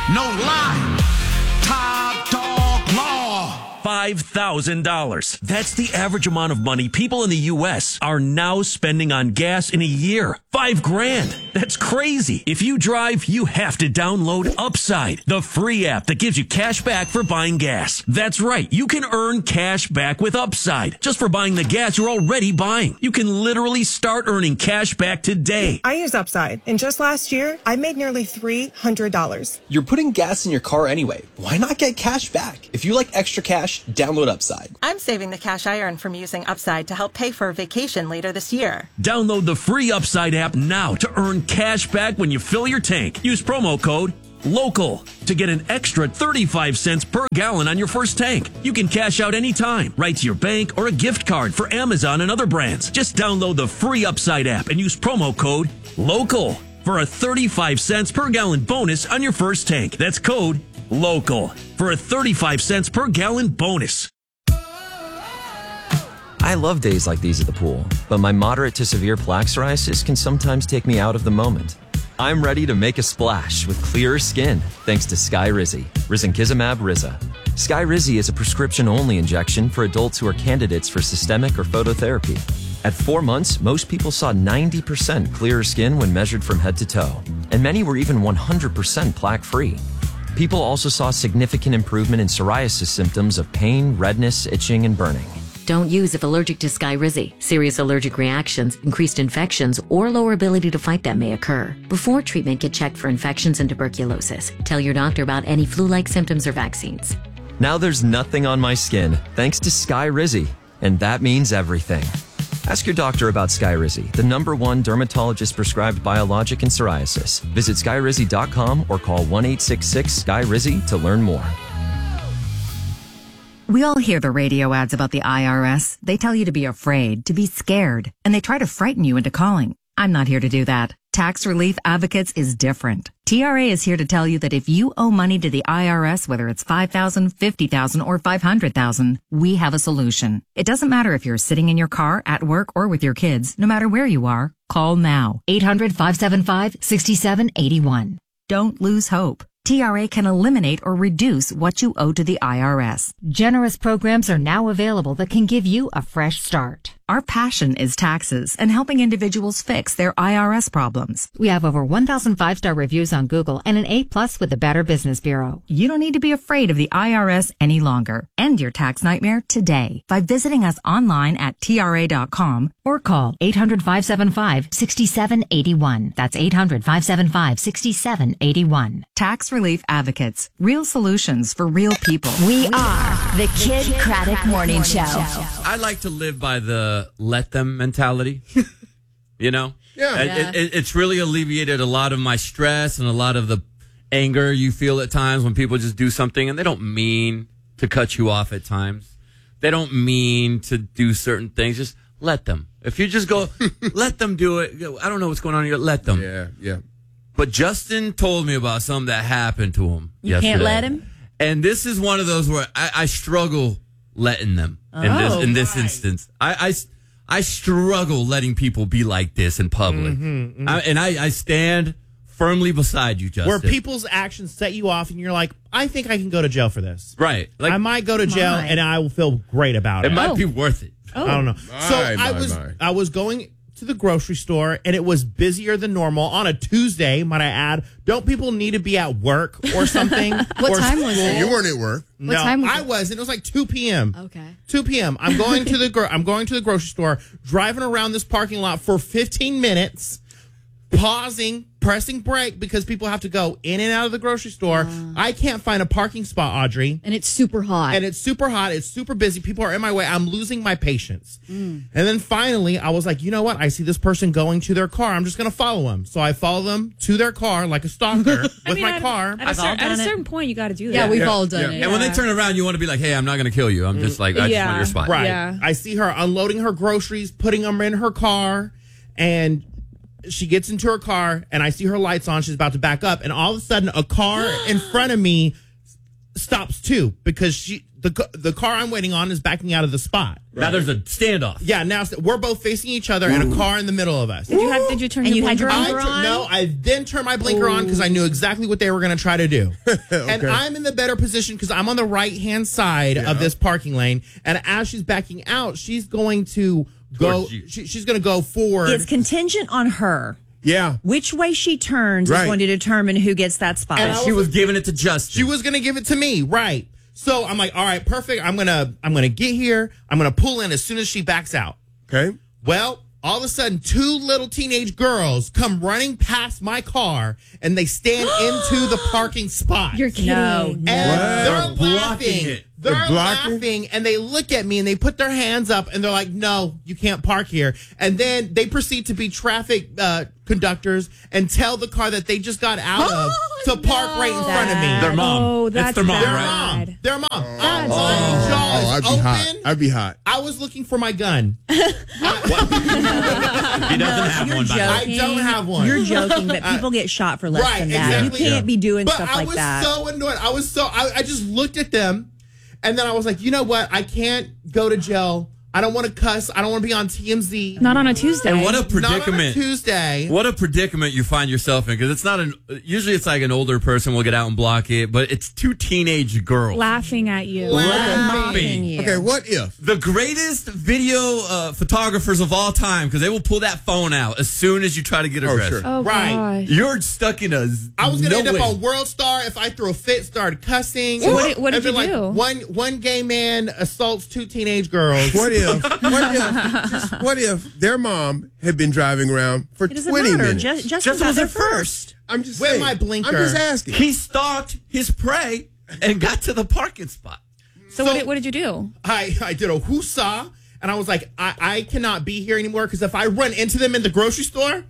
No lie. Top Dog Law. $5,000. That's the average amount of money people in the U.S. are now spending on gas in a year. $5,000. That's crazy. If you drive, you have to download Upside, the free app that gives you cash back for buying gas. That's right. You can earn cash back with Upside just for buying the gas you're already buying. You can literally start earning cash back today. I use Upside, and just last year, I made nearly $300. You're putting gas in your car anyway. Why not get cash back? If you like extra cash, download Upside. I'm saving the cash I earn from using Upside to help pay for a vacation later this year. Download the free Upside app now to earn cash back when you fill your tank. Use promo code LOCAL to get an extra 35 cents per gallon on your first tank. You can cash out anytime, right to your bank or a gift card for Amazon and other brands. Just download the free Upside app and use promo code LOCAL for a 35 cents per gallon bonus on your first tank. That's code LOCAL for a 35 cents per gallon bonus. I love days like these at the pool, but my moderate to severe plaque psoriasis can sometimes take me out of the moment. I'm ready to make a splash with clearer skin thanks to Skyrizi, risankizumab Riza. Skyrizi is a prescription-only injection for adults who are candidates for systemic or phototherapy. At 4 months, most people saw 90% clearer skin when measured from head to toe, and many were even 100% plaque-free. People also saw significant improvement in psoriasis symptoms of pain, redness, itching, and burning. Don't use if allergic to Skyrizi. Serious allergic reactions, increased infections, or lower ability to fight them may occur. Before treatment, get checked for infections and tuberculosis. Tell your doctor about any flu-like symptoms or vaccines. Now there's nothing on my skin thanks to Skyrizi, and that means everything. Ask your doctor about Skyrizi, the #1 dermatologist-prescribed biologic in psoriasis. Visit Skyrizi.com or call 1-866-SKYRIZI to learn more. We all hear the radio ads about the IRS. They tell you to be afraid, to be scared, and they try to frighten you into calling. I'm not here to do that. Tax Relief Advocates is different. TRA is here to tell you that if you owe money to the IRS, whether it's $5,000, $50,000, or $500,000, we have a solution. It doesn't matter if you're sitting in your car, at work, or with your kids. No matter where you are, call now. 800-575-6781. Don't lose hope. TRA can eliminate or reduce what you owe to the IRS. Generous programs are now available that can give you a fresh start. Our passion is taxes and helping individuals fix their IRS problems. We have over 1,000 5-star reviews on Google and an A+ with the Better Business Bureau. You don't need to be afraid of the IRS any longer. End your tax nightmare today by visiting us online at TRA.com or call 800-575-6781. That's 800-575-6781. Tax Relief Advocates. Real solutions for real people. We are the Kid Craddock Morning Show. I like to live by the let them mentality. You know? Yeah. It's really alleviated a lot of my stress and a lot of the anger you feel at times when people just do something and they don't mean to cut you off at times. They don't mean to do certain things. Just let them. If you just go, let them do it. I don't know what's going on here. Let them. Yeah. But Justin told me about something that happened to him yesterday. Can't let him? And this is one of those where I struggle letting them in this instance. I struggle letting people be like this in public. I stand firmly beside you, Justin. Where people's actions set you off and you're like, I think I can go to jail for this. Right. Like, I might go to jail and I will feel great about it. It might be worth it. I don't know. I was going to the grocery store and it was busier than normal on a Tuesday, might I add. Don't people need to be at work or something? What time was it? You weren't at work. No, I wasn't. It was like 2 p.m. Okay. 2 p.m. I'm going to the grocery store, driving around this parking lot for 15 minutes, pausing, pressing brake because people have to go in and out of the grocery store. I can't find a parking spot, Audrey. And it's super hot. It's super busy. People are in my way. I'm losing my patience. And then finally, I was like, you know what? I see this person going to their car. I'm just going to follow them. So I follow them to their car like a stalker with my car. At a certain point, you got to do that. Yeah, we've all done it. And when they turn around, you want to be like, hey, I'm not going to kill you. I'm just like, I just want your spot. Right. Yeah. I see her unloading her groceries, putting them in her car, and she gets into her car, and I see her lights on. She's about to back up, and all of a sudden, a car in front of me stops too because the car I'm waiting on is backing out of the spot. Now there's a standoff. Yeah, now we're both facing each other and a car in the middle of us. Did you turn your blinker on? No, I then turned my blinker on because I knew exactly what they were going to try to do. And I'm in the better position because I'm on the right-hand side of this parking lane. And as she's backing out, she's going to go. She's going to go forward. It's contingent on her. Yeah. Which way she turns is going to determine who gets that spot. And she was giving it to Justin. She was going to give it to me, right? So I'm like, all right, perfect. I'm gonna get here. I'm gonna pull in as soon as she backs out. Okay. Well, all of a sudden, 2 little teenage girls come running past my car, and they stand into the parking spot. You're kidding. No. And they're blocking laughing. it. They're blocking? laughing, and they look at me, and they put their hands up, and they're like, no, you can't park here. And then they proceed to be traffic conductors and tell the car that they just got out of to park right in front of me. Their mom. Oh, That's that's their mom, bad. right? Their mom. That's My jaw is I'd be open. hot. I'd be hot. I was looking for my gun. He doesn't have one. I don't have one. You're joking, but people get shot for less than that. Exactly. You can't be doing but stuff like I that. was so annoyed. I just looked at them, and then I was like, you know what? I can't go to jail. I don't want to cuss. I don't want to be on TMZ. Not on a Tuesday. And what a Not on a predicament. Tuesday. What a predicament you find yourself in, because it's not usually it's like an older person will get out and block it, but it's 2 teenage girls Laughing at you. laughing. you. Okay, what if? The greatest video photographers of all time, because they will pull that phone out as soon as you try to get arrested. sure. Oh, Right. gosh. You're stuck in a. I was going to no end way. up on World Star if I threw a fit, started cussing. So what did And you then, do? One gay man assaults 2 teenage girls. What if? What if their mom had been driving around for It doesn't 20 matter. minutes? Justin was there first. I'm just With saying. my blinker. I'm just asking. He stalked his prey and got to the parking spot. So what did you do? I did a whoosah, and I was like, I cannot be here anymore because if I run into them in the grocery store,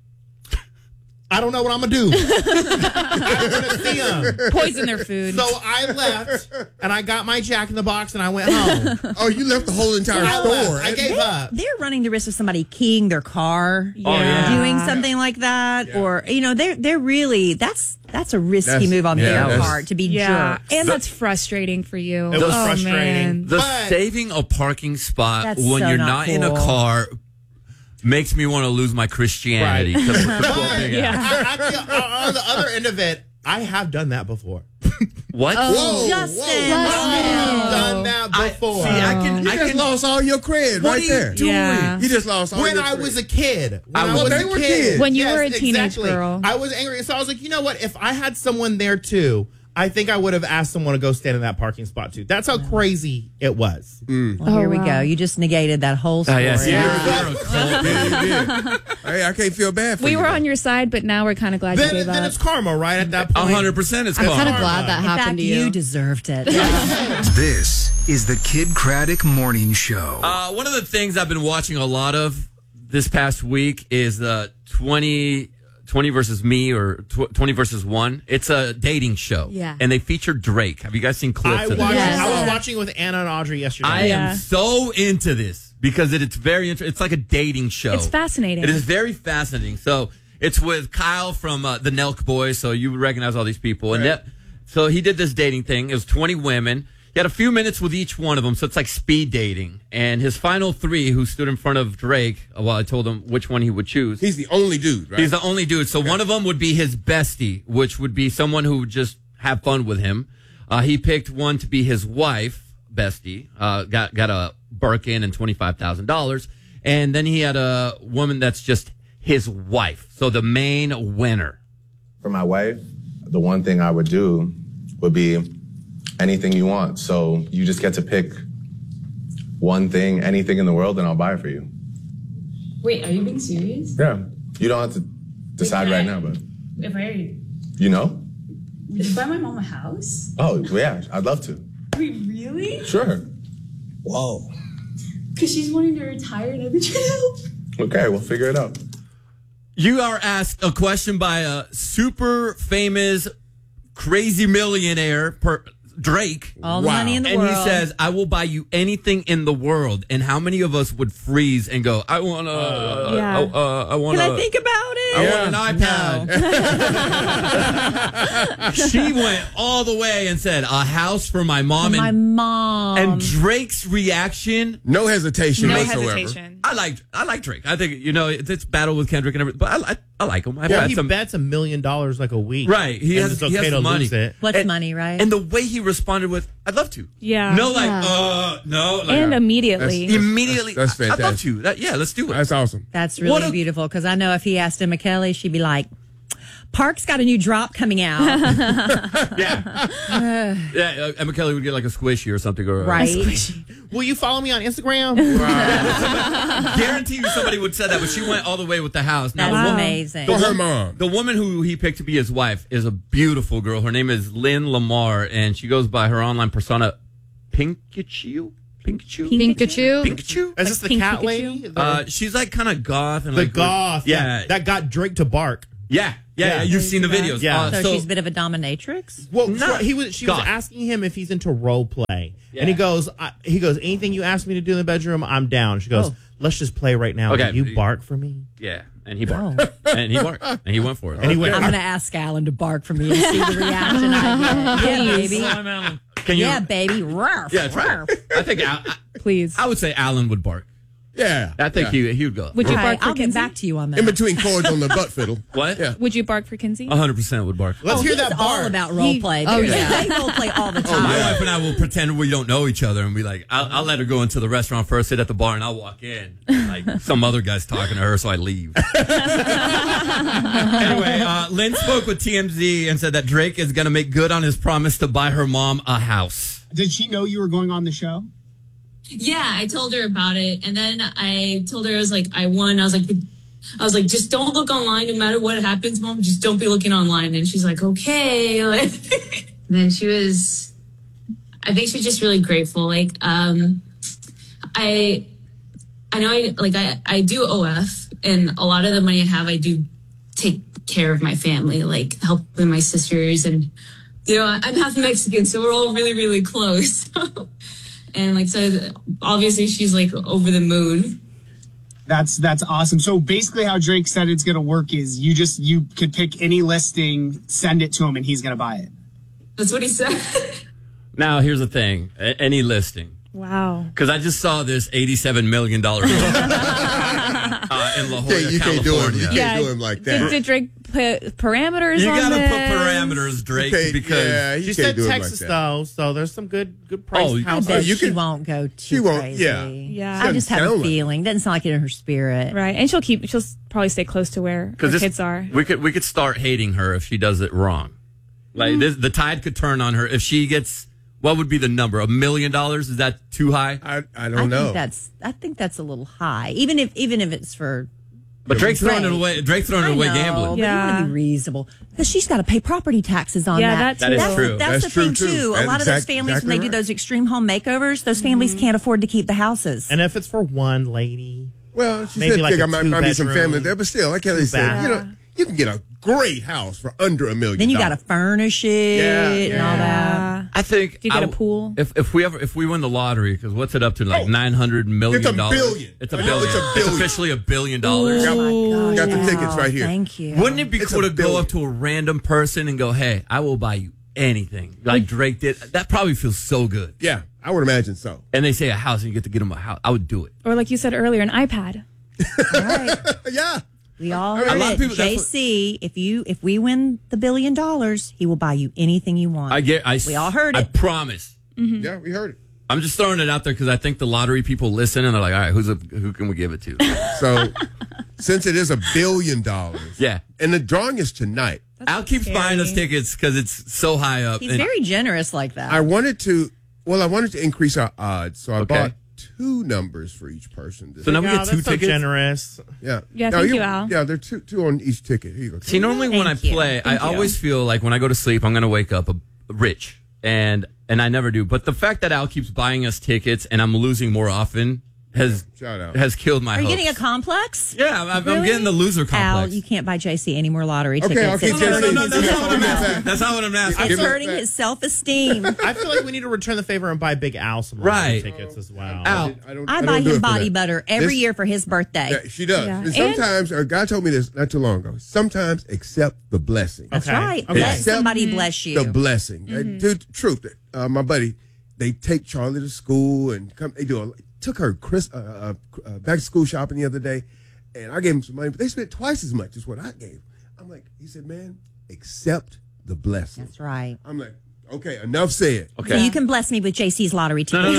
I don't know what I'm going to do. I'm going to see them. Poison their food. So I left, and I got my Jack in the Box, and I went home. Oh, you left the whole entire I store. left. I gave up. They're running the risk of somebody keying their car, doing something like that, or they're really that's a risky move on their part to be jerks. And that's frustrating for you. It was Oh, frustrating. man. The But- saving a parking spot That's when so you're not not in a cool. car makes me want to lose my Christianity. Right. To support But big ass. on the other end of it, I have done that before. What? Whoa, Justin. I have done that before. You just lost all your cred What right are you there. doing? Yeah. You just lost all When your I cred. was a kid. They were kids. When you were a teenage exactly. girl. I was angry. So I was like, you know what? If I had someone there too, I think I would have asked someone to go stand in that parking spot too. That's how crazy it was. Well, here we go. You just negated that whole story. Yes, Yeah, you did. Hey, I can't feel bad for We you. were on your side, but now we're kind of glad you Then gave then up. it's karma, right? At that point. 100% it's I'm called. kind of glad that In happened fact, to you. you deserved it. This is the Kid Craddock Morning Show. One of the things I've been watching a lot of this past week is the 20 versus me or 20 versus 1. It's a dating show. Yeah. And they feature Drake. Have you guys seen clips I of it? was watching with Anna and Audrey yesterday. I am so into this because it's very interesting. It's like a dating show. It's fascinating. It is very fascinating. So it's with Kyle from the Nelk Boys. So you would recognize all these people. Right. And so he did this dating thing. It was 20 women. He had a few minutes with each one of them. So it's like speed dating. And his final 3 who stood in front of Drake, well, I told him which one he would choose. He's the only dude, right? He's the only dude. So one of them would be his bestie, which would be someone who would just have fun with him. He picked one to be his wife, bestie. Got a Birkin and $25,000. And then he had a woman that's just his wife. So the main winner. For my wife, the one thing I would do would be anything you want. So you just get to pick one thing, anything in the world, and I'll buy it for you. Wait, are you being serious? Yeah. You don't have to decide right now, but If I you know? buy my mom a house? Oh, yeah, I'd love to. Wait, really? Sure. Whoa. Because she's wanting to retire and I've been trying to help. Okay, we'll figure it out. You are asked a question by a super famous, crazy millionaire, Drake. All the money in the and world. And he says, I will buy you anything in the world. And how many of us would freeze and go, I want to, Yeah. I want Can to. I think about it? I want an iPad. She went all the way and said, a house for my mom. My mom. And Drake's reaction. No hesitation No whatsoever. hesitation. I like Drake. I think, it's battle with Kendrick and everything. But I like him. Well, he bets $1 million like a week. Right. He and has, it's he okay has to money. lose it. What's money, right? And the way he responded with, I'd love to. Yeah. No, like, Yeah. no. Like, And immediately. Immediately. That's fantastic. I'd love to. Yeah, let's do it. That's awesome. That's really beautiful because I know if he asked Emma Kelly, she'd be like, Park's got a new drop coming out. Yeah, Emma Kelly would get like a squishy or something. Or, Right. Will you follow me on Instagram? Guarantee you somebody would say that, but she went all the way with the house. That's the amazing. For her mom. The woman who he picked to be his wife is a beautiful girl. Her name is Lynn Lamar, and she goes by her online persona, Pikachu. Is this the cat lady? She's like kind of goth and The like goth. Yeah, That got Drake to bark. Yeah. You've seen the videos. Yeah. So she's a bit of a dominatrix? Well, No. she was Goth. asking him if he's into role play, Yeah. and he goes, anything you ask me to do in the bedroom, I'm down. She goes, let's just play right now. Okay. Will you bark for me? Yeah, and he barked. And he barked. And he went for it. And he went. I'm going to ask Alan to bark for me and see the reaction I get. Yeah, baby. Can you? Yeah, baby. Ruff. Yeah, try it. I think Please. I would say Alan would bark. Yeah. I think he would go. Would you All bark right, for I'll get Kinsey? back to you on that. In between chords on the butt fiddle. What? Yeah. Would you bark for Kinsey? 100% would bark. Let's hear He's that bark. all about role play. Oh, They yeah. role play all the My time. wife and I will pretend we don't know each other and be like, I'll let her go into the restaurant first, sit at the bar, and I'll walk in. Like some other guy's talking to her, so I leave. Anyway, Lynn spoke with TMZ and said that Drake is going to make good on his promise to buy her mom a house. Did she know you were going on the show? Yeah, I told her about it, and then I told her I won. I was like, just don't look online, no matter what happens, Mom. Just don't be looking online. And she's like, okay. And then I think she was just really grateful. I know I do OF, and a lot of the money I have, I do take care of my family, like helping my sisters, and I'm half Mexican, so we're all really, really close. And so obviously she's over the moon. That's awesome. So basically how Drake said it's going to work is you could pick any listing, send it to him, and he's going to buy it. That's what he said. Now, here's the thing. Any listing. Wow. Because I just saw this $87 million in La Jolla, You can't do him. You California. can't do him like that. Did Drake put parameters You on gotta this? put parameters, Drake, Okay, because yeah, you She can't said do it Texas like that. though, so there's some good price. Oh, I houses. bet you she can- won't go too she won't, crazy. yeah. Yeah. I just have Doesn't a sound like- feeling. Doesn't sound like it in her spirit. Right. And she'll probably stay close to where her kids are. we could start hating her if she does it wrong. Like the tide could turn on her if she gets. What would be the number? $1 million? Is that too high? I don't know. I think that's a little high. Even if it's for. But Drake's throwing it Drake. away. Drake's throwing it away I know, gambling. But you want to be reasonable because she's got to pay property taxes on that. That is true. That's the thing too. A lot of those families when they do those extreme home makeovers, those families can't afford to keep the houses. And if it's for one lady, Well, she maybe said like there a might be some two-bedroom, family there, but still, like Kelly said, two-bath. you can get a great house for under $1 million. Then you got to furnish it and all that. I think. Do you get a pool? If we win the lottery, because what's it up to? Like $900 million. It's a billion. It's a I know, billion. it's a billion. It's officially $1 billion. Oh my gosh! Got the tickets right here. Thank you. Wouldn't it be It's cool a to go billion. up to a random person and go, "Hey, I will buy you anything," like Drake did? That probably feels so good. Yeah, I would imagine so. And they say a house, and you get to get them a house. I would do it. Or like you said earlier, an iPad. All right. Yeah. We all A heard lot it. of people- that's JC, if we win the $1 billion, he will buy you anything you want. We all heard I it. promise. Yeah, we heard it. I'm just throwing it out there because I think the lottery people listen and they're like, all right, who can we give it to? So, since it is $1 billion, Yeah. and the drawing is tonight, Al keeps buying us tickets because it's so high up. He's and very generous like that. I wanted to increase our odds, so I Okay. bought 2 numbers for each person. So now we get 2 that's so tickets. generous. Yeah. Yeah, No, thank you, Al. Yeah, there are two on each ticket. Here you go. See, normally when I Thank you. play, I Thank you. always feel like when I go to sleep, I'm going to wake up rich. And I never do. But the fact that Al keeps buying us tickets and I'm losing more often has killed my Are you hopes. getting a complex? Yeah, I'm getting the loser complex. Al, you can't buy JC any more lottery tickets. Okay, I'll keep No, that's not what I'm asking. That's not what I'm asking. It's hurting his self-esteem. I feel like we need to return the favor and buy Big Al some lottery tickets as well. Al, I buy him body butter every year for his birthday. Yeah, she does. Yeah. And sometimes, a guy told me this not too long ago. Sometimes accept the blessing. That's right. Let somebody bless you. The blessing. Dude, truth. My buddy, they take Charlie to school and come. They took her back to school shopping the other day, and I gave him some money, but they spent twice as much as what I gave. I'm like, he said, man, accept the blessing. That's right. I'm like, okay, enough said. Okay. So you can bless me with JC's lottery tickets.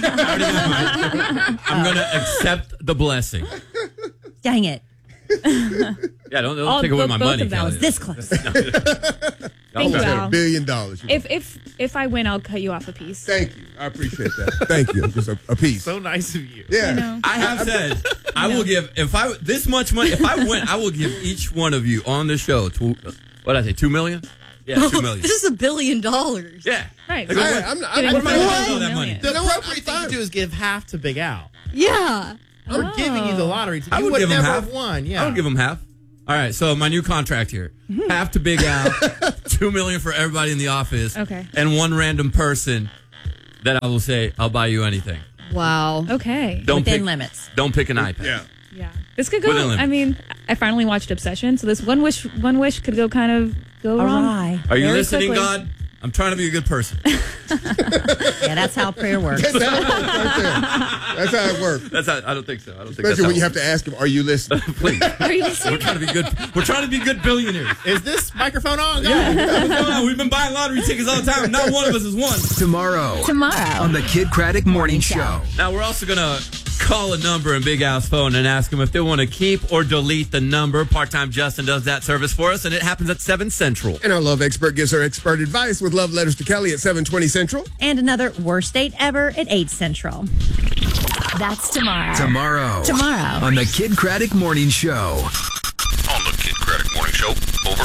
I'm going to accept the blessing. Dang it. Yeah, don't take away my money. That was this close. Thank you, Al. $1 billion. If I win, I'll cut you off a piece. Thank you. I appreciate that. Thank you. Just a piece. So nice of you. Yeah. I have said I will give this much money. If I win, I will give each one of you on the show. What did I say? $2 million? Yeah, $2 million. This is $1 billion. Yeah. Right. Like, I'm what am I going to do with all that money? The appropriate thing to do is give half to Big Al. Yeah. We're giving you the lottery ticket. I You would give him never half. have won. Yeah. I would give him half. All right, so my new contract here: half to Big Al, $2 million for everybody in the office, Okay. and one random person that I will say, "I'll buy you anything." Wow. Okay. Within limits. Don't pick an iPad. Yeah. This could go. Within limits. I mean, I finally watched Obsession, so this one wish could go wrong. Awry. Are you Very listening, quickly. God? I'm trying to be a good person. Yeah, that's how prayer works. That's how it works right there. That's how it works. I don't think so. I don't think Especially when you have to ask him, are you listening? Please. Are you listening? We're trying to be good. We're trying to be good billionaires. Is this microphone on? Yeah. What's going on? We've been buying lottery tickets all the time. Not one of us has won. Tomorrow on the Kid Craddock Morning Show. Now we're also gonna call a number in Big Al's phone and ask him if they want to keep or delete the number. Part-time Justin does that service for us, and it happens at 7 Central. And our love expert gives her expert advice with love letters to Kelly at 7:20 Central. And another worst date ever at 8 Central. That's tomorrow. Tomorrow on the Kid Craddock Morning Show. On the Kid Craddock Morning Show. Over.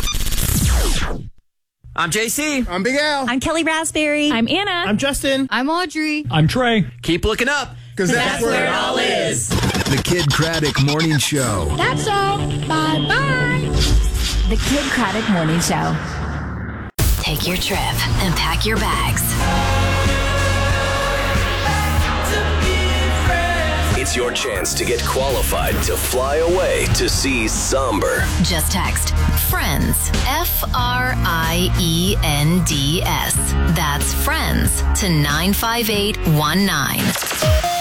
I'm JC. I'm Big Al. I'm Kelly Raspberry. I'm Anna. I'm Justin. I'm Audrey. I'm Trey. Keep looking up. Because that's where it all is. The Kid Craddock Morning Show. That's all. Bye-bye. The Kid Craddock Morning Show. Take your trip and pack your bags. It's your chance to get qualified to fly away to see Somber. Just text FRIENDS, FRIENDS. That's FRIENDS to 95819.